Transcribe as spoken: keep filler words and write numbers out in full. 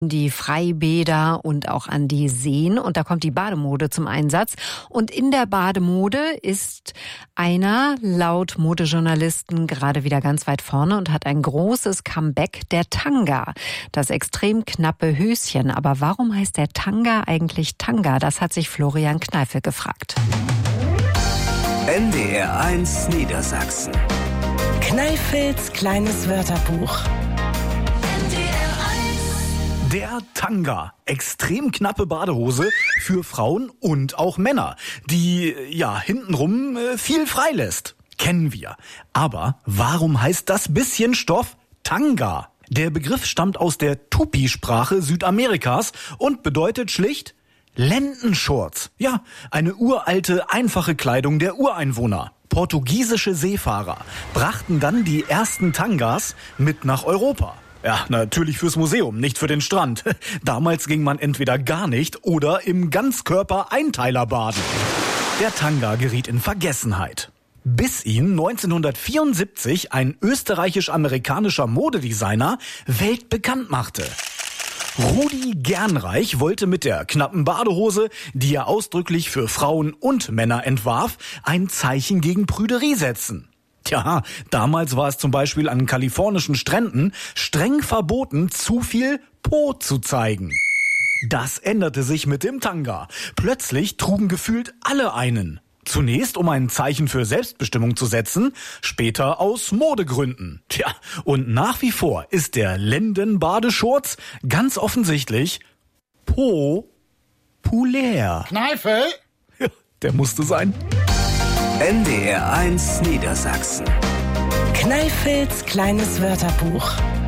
die Freibäder und auch an die Seen. Und da kommt die Bademode zum Einsatz. Und in der Bademode ist einer laut Modejournalisten gerade wieder ganz weit vorne und hat ein großes Comeback, der Tanga. Das extrem knappe Höschen. Aber warum heißt der Tanga eigentlich Tanga? Das hat sich Florian Kneifel gefragt. N D R eins Niedersachsen. Kneifels kleines Wörterbuch. Der Tanga. Extrem knappe Badehose für Frauen und auch Männer, die, ja, hintenrum äh, viel freilässt. Kennen wir. Aber warum heißt das bisschen Stoff Tanga? Der Begriff stammt aus der Tupi-Sprache Südamerikas und bedeutet schlicht Lendenschurz. Ja, eine uralte, einfache Kleidung der Ureinwohner. Portugiesische Seefahrer brachten dann die ersten Tangas mit nach Europa. Ja, natürlich fürs Museum, nicht für den Strand. Damals ging man entweder gar nicht oder im Ganzkörper-Einteiler baden. Der Tanga geriet in Vergessenheit. Bis ihn neunzehnhundertvierundsiebzig ein österreichisch-amerikanischer Modedesigner weltbekannt machte. Rudi Gernreich wollte mit der knappen Badehose, die er ausdrücklich für Frauen und Männer entwarf, ein Zeichen gegen Prüderie setzen. Tja, damals war es zum Beispiel an kalifornischen Stränden streng verboten, zu viel Po zu zeigen. Das änderte sich mit dem Tanga. Plötzlich trugen gefühlt alle einen. Zunächst, um ein Zeichen für Selbstbestimmung zu setzen, später aus Modegründen. Tja, und nach wie vor ist der Lendenbadeschurz ganz offensichtlich populär. Kneifel? Ja, der musste sein. N D R eins Niedersachsen. Kneifels kleines Wörterbuch.